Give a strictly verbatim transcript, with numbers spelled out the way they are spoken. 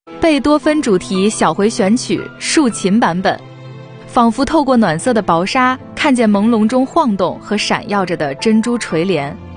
贝多芬主题小回旋曲竖琴版本，仿佛透过暖色的薄纱，看见朦胧中晃动和闪耀着的珍珠垂帘。